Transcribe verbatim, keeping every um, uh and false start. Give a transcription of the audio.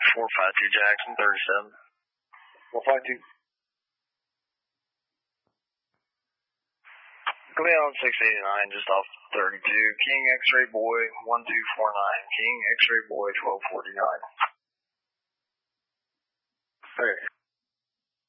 four five two Jackson, thirty-seven. four five two. Come in on six eighty-nine, just off thirty-two. King X-Ray Boy, one two four nine. King X-Ray Boy, twelve forty-nine. Okay.